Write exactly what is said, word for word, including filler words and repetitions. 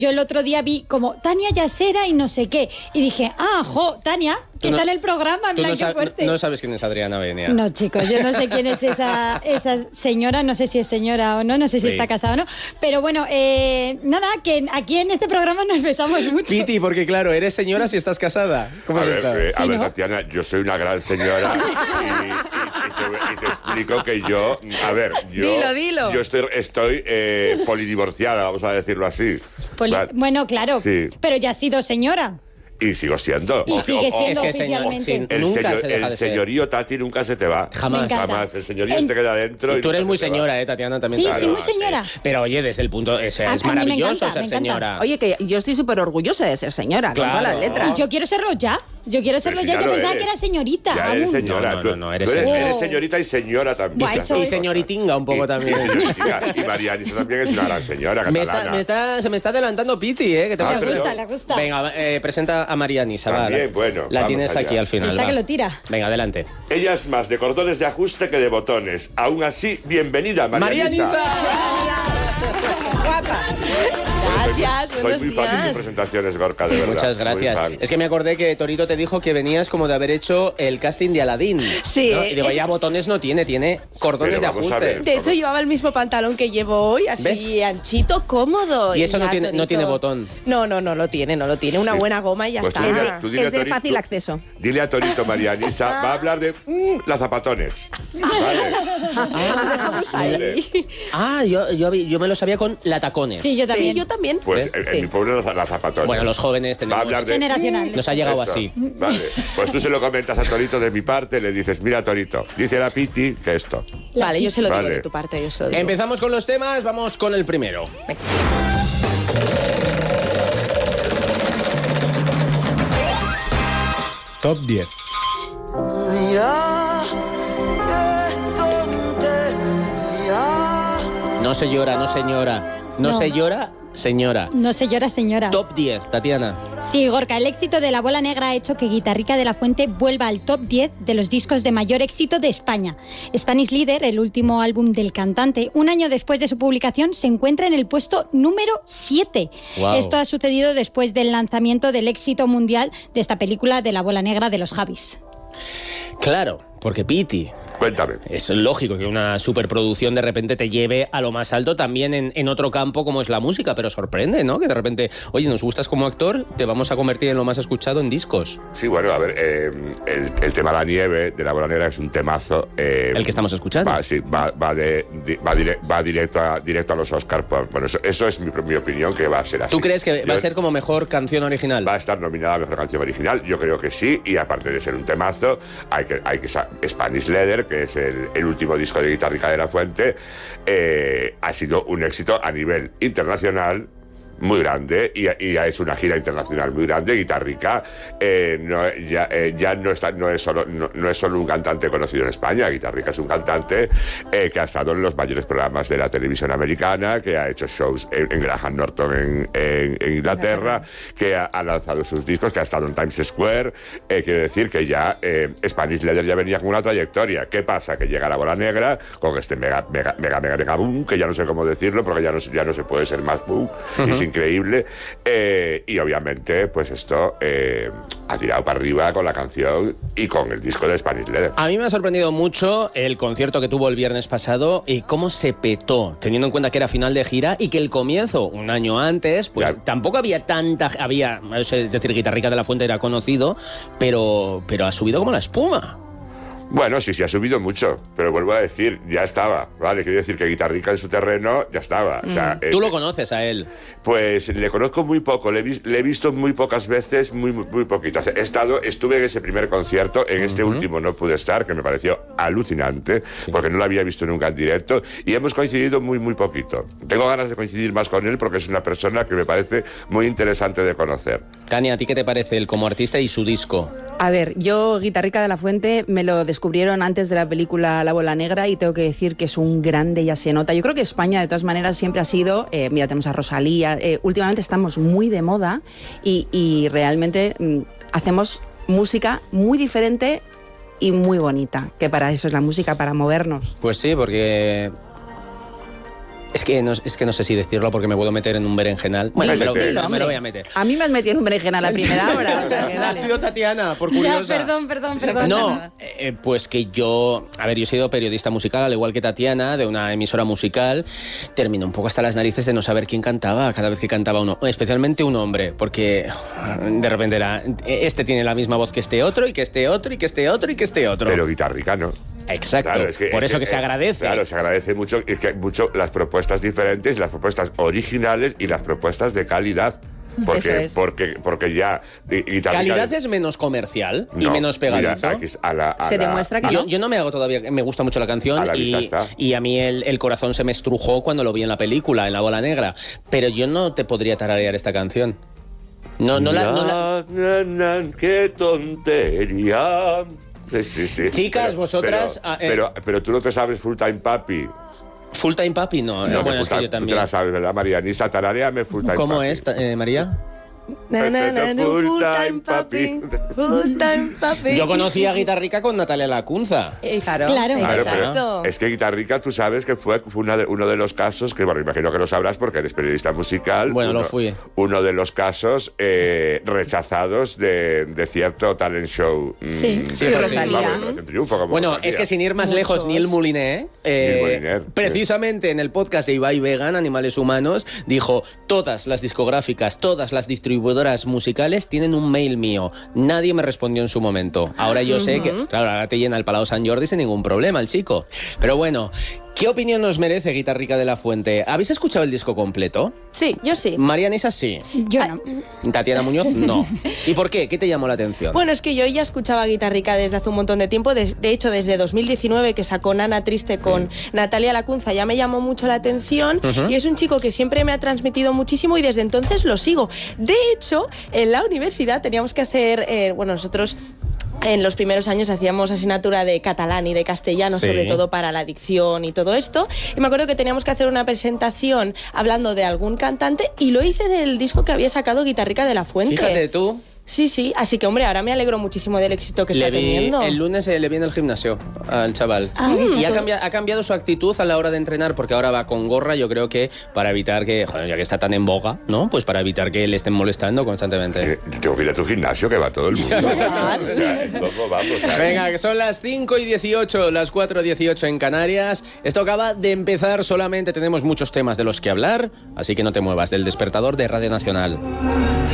Yo el otro día vi como Tania Yasera y no sé qué. Y dije, ah, jo, Tania, que no, está en el programa, en tú plan, no, qué sab- fuerte. no sabes quién es Adriana Benia. No, chicos, yo no sé quién es esa, esa señora, no sé si es señora o no, no sé si Sí. está casada o no. Pero bueno, eh, nada, que aquí en este programa nos besamos mucho. Piti, porque claro, eres señora si estás casada. ¿Cómo A has ver, estado? eh, a Sí, ver, ¿no? Tatiana, yo soy una gran señora y, y- y te, y te explico que yo, a ver, yo, Dilo, dilo. yo estoy, estoy eh, polidivorciada, vamos a decirlo así. Poli- Vale. Bueno, claro, Sí. pero ya has sido señora. Y sigo siendo. Y O- sigue o- o- siendo es que señor- oficialmente. sí. el, Nunca señor- se deja el de ser. señorío, Tati, nunca se te va. Jamás. Me encanta. Jamás. El señorío En- se te queda dentro. y Tú eres nunca muy se te va. señora, ¿eh, Tatiana? También Sí, te- soy muy Ah, sí. señora. Pero oye, desde el punto... O sea, A- es a mí me maravilloso encanta, ser me encanta. señora. Oye, que yo estoy súper orgullosa de ser señora, con Claro. todas las letras. Y yo quiero serlo ya. Yo quiero serlo si ya. ya Yo lo pensaba eres. que era señorita. Ya eres aún. señora. No, no, tú- no, no, eres tú eres, señora. eres señorita y señora también. Buah, Y, eso y es- señoritinga un poco Y- también. Y, señoritinga. Y Marianisa también es una gran señora Me catalana. está, me está, se me está adelantando Piti, ¿eh? Que te Ah, voy a- Le pero- gusta, le gusta. Venga, eh, presenta a Marianisa, va. También, la- bueno, La vamos tienes allá. aquí al final. Está va. que lo tira. Venga, adelante. Ella es más de cordones de ajuste que de botones. Aún así, bienvenida, Marianisa. Guapa. Gracias, Soy buenos muy fan de tus días. presentaciones, Gorka, de verdad. Muchas Muy gracias. fan. Es que me acordé que Torito te dijo que venías como de haber hecho el casting de Aladdin. Sí. ¿no? Y digo, ya botones no tiene, tiene cordones Pero de vamos a ajuste. ver. De hecho, llevaba el mismo pantalón que llevo hoy, así ¿Ves? anchito, cómodo. Y eso no ya, tiene- no Torito. tiene botón. No, no, no lo tiene, no lo tiene. Una Sí. buena goma y ya Pues tú está. dile- tú dile a Es de Torito- fácil acceso. Dile a Torito, Marianisa, va a hablar de mm, las zapatones. Vale. Vamos ahí. Ah, yo, yo, yo me lo sabía con latacones. Sí, yo Sí, también. yo también. Pues ¿Eh? en, en Sí. mi pueblo las, las zapatones. Bueno, los jóvenes Va a tenemos... hablar de... Generacional. Nos ha llegado Eso. así. Vale. Pues tú se lo comentas a Torito de mi parte, le dices, mira, Torito, dice la Piti que esto. Vale, yo se lo Vale. digo de tu parte, yo se lo digo. Empezamos con los temas, vamos con el primero. Top diez. No se llora, no señora. No, No. se llora, señora. No sé, llora señora. Top diez, Tatiana. Sí, Gorka, el éxito de La Bola Negra ha hecho que Guitarrica de la Fuente vuelva al top diez de los discos de mayor éxito de España. Spanish Leader, el último álbum del cantante, un año después de su publicación, se encuentra en el puesto número siete. Guau. Esto ha sucedido después del lanzamiento del éxito mundial de esta película de La Bola Negra de los Javis. Claro, porque Piti. Cuéntame. Es lógico que una superproducción de repente te lleve a lo más alto también en, en otro campo como es la música, pero sorprende, ¿no? Que de repente, oye, nos gustas como actor, te vamos a convertir en lo más escuchado en discos. Sí, bueno, a ver, eh, el, el tema La Nieve de La Bola Negra es un temazo. eh, El que estamos escuchando. Va, sí, va, va, de, di- va, dire- va directo, a, directo a los Oscars. Bueno, eso, eso es mi, mi opinión, que va a ser así. ¿Tú crees que va Yo- a ser como mejor canción original? Va a estar nominada a Mejor Canción Original, yo creo que sí, y aparte de ser un temazo, hay que, hay que sa- Spanish Leather, que es el, el último disco de Guitarrica de la Fuente, eh, ha sido un éxito a nivel internacional muy grande y, y ha hecho una gira internacional muy grande. Guitarrica eh, no, ya, eh, ya no, está, no, es solo, no, no es solo un cantante conocido en España. Guitarrica es un cantante eh, que ha estado en los mayores programas de la televisión americana, que ha hecho shows en, en Graham Norton en, en- en Inglaterra, que ha, ha lanzado sus discos, que ha estado en Times Square. Eh, quiere decir que ya eh, Spanish Leather ya venía con una trayectoria. ¿Qué pasa? Que llega La Bola Negra con este mega, mega, mega, mega, mega boom, que ya no sé cómo decirlo, porque ya no, ya no se puede ser más boom. Uh-huh. Es increíble. Eh, y obviamente, pues esto eh, ha tirado para arriba con la canción y con el disco de Spanish Leather. A mí me ha sorprendido mucho el concierto que tuvo el viernes pasado y cómo se petó, teniendo en cuenta que era final de gira y que el comienzo, un año antes, pues Ya. tampoco había tanta... había, es decir, Guitarrica de la Fuente era conocido, pero, pero ha subido como la espuma. Bueno, sí, sí ha subido mucho, pero vuelvo a decir, ya estaba, ¿vale? Quiero decir que Guitarrica en su terreno ya estaba. O sea, Tú eh, lo conoces a él. Pues le conozco muy poco, le he, vis- le he visto muy pocas veces, muy, muy, muy poquitas. He estado, estuve en ese primer concierto, en este último no pude estar, que me pareció alucinante, Sí. porque no lo había visto nunca en directo, y hemos coincidido muy, muy poquito. Tengo ganas de coincidir más con él porque es una persona que me parece muy interesante de conocer. Tania, ¿a ti qué te parece él como artista y su disco? A ver, yo Guitarrica de la Fuente me lo descubrieron antes de la película La Bola Negra y tengo que decir que es un grande, ya se nota. Yo creo que España de todas maneras siempre ha sido, eh, mira, tenemos a Rosalía, eh, últimamente estamos muy de moda y, y realmente mm, hacemos música muy diferente y muy bonita, que para eso es la música, para movernos. Pues sí, porque... Es que, no, es que no sé si decirlo porque me puedo meter en un berenjenal. Bueno, Dilo, me lo, dilo, me lo voy hombre. a meter. A mí me has metido en un berenjenal a la primera hora. O sea, que Ha dale. sido Tatiana, por Ya, curiosa. perdón, perdón, perdón. No, eh, pues que yo, a ver, yo he sido periodista musical, al igual que Tatiana, de una emisora musical. Termino un poco hasta las narices de no saber quién cantaba cada vez que cantaba uno, especialmente un hombre, porque de repente era, este tiene la misma voz que este otro, y que este otro, y que este otro, y que este otro. Pero guitarrica, ¿no? Exacto, Claro, es que- por es eso que, que se eh, agradece. Claro, se agradece mucho, es que hay mucho las propuestas diferentes, las propuestas originales y las propuestas de calidad. Porque, Eso es. porque, porque ya gui- guitarrica- ¿Calidad es menos comercial y No, menos mira, pegadizo? aquí es a la- a Se la- demuestra que a- Yo, yo no me hago todavía, me gusta mucho la canción A la y, vista está. y a mí el, el corazón se me estrujó cuando lo vi en la película, en La Bola Negra, pero yo no te podría tararear esta canción. No, no la... no la- Na, na, na, ¡Qué tontería! Sí, sí, sí. Chicas, vosotras, Pero, ah, eh. pero, pero tú no te sabes Full Time Papi. Full Time Papi, no. No, bueno, que es full que time- yo Tú te también. la sabes, ¿verdad, Marianisa? Tarareame Full Time ¿Cómo Papi. es, eh, María? Na, na, na, na, Full full time time papi. papi. Full time papi. Yo conocí a Guitarrica con Natalia Lacunza. Eh, Claro. Claro. Claro, Exacto. pero es que Guitarrica, tú sabes que fue, fue una de- uno de los casos, que bueno, imagino que lo sabrás porque eres periodista musical. Bueno, uno, lo fui. Uno de los casos eh, rechazados de, de cierto talent show. mm, Sí. de- Sí, de- Rosalía. vamos, de Operación Triunfo, como Bueno, Rosalía. es que sin ir más Muchos. lejos, Neil Moulinet, eh, Neil Moulinet, precisamente en el podcast de Ibai Vegan, Animales Humanos, dijo, todas las discográficas, todas las distribuidoras musicales tienen un mail mío. Nadie me respondió en su momento. Ahora yo sé que, claro, ahora te llena el Palau Sant Jordi sin ningún problema el chico. Pero bueno, ¿qué opinión nos merece Guitarrica de la Fuente? ¿Habéis escuchado el disco completo? Sí, yo sí. Marianisa sí. Yo no. Tatiana Muñoz no. ¿Y por qué? ¿Qué te llamó la atención? Bueno, es que yo ya escuchaba Guitarrica desde hace un montón de tiempo. De, de hecho, desde dos mil diecinueve, que sacó Nana Triste con Natalia Lacunza, ya me llamó mucho la atención. Ujú. Y es un chico que siempre me ha transmitido muchísimo y desde entonces lo sigo. De hecho, en la universidad teníamos que hacer, eh, bueno, nosotros... En los primeros años hacíamos asignatura de catalán y de castellano, Sí. sobre todo para la dicción y todo esto. Y me acuerdo que teníamos que hacer una presentación hablando de algún cantante y lo hice del disco que había sacado Guitarrica de la Fuente. Fíjate tú. Sí, sí, así que hombre, ahora me alegro muchísimo del éxito que Le está vi- teniendo. el lunes eh, le vi en el gimnasio al chaval. Ah, y ha, cambia- ha cambiado su actitud a la hora de entrenar porque ahora va con gorra, yo creo que para evitar que, joder, ya que está tan en boga, ¿no? Pues para evitar que le estén molestando constantemente. Eh, Tengo que ir a tu gimnasio, que va todo el mundo. O sea, ¿cómo vamos? O sea, Venga, que son las cinco y dieciocho, las cuatro y dieciocho en Canarias. Esto acaba de empezar solamente, tenemos muchos temas de los que hablar, así que no te muevas del despertador de Radio Nacional.